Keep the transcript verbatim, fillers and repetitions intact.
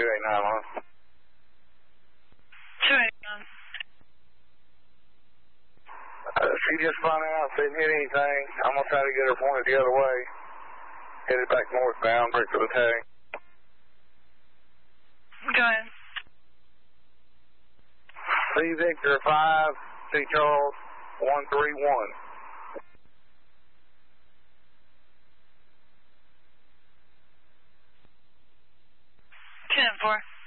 two eight nine one. two eight nine. Uh, she just spun out, didn't hit anything. I'm going to try to get her pointed the other way. Headed back northbound, break for the tag. Go ahead. C Victor five, C Charles one three one. ten four.